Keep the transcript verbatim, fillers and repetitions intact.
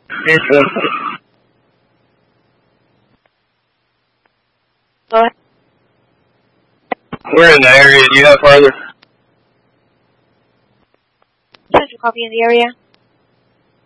Go ahead. We're in the area. Do you have farther? Central copy in the area.